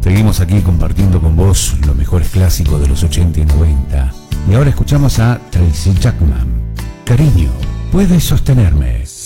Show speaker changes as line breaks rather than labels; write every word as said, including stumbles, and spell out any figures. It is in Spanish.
Seguimos aquí compartiendo con vos los mejores clásicos de los ochenta y noventa. Y ahora escuchamos a Tracy Chapman. Cariño, puedes sostenerme.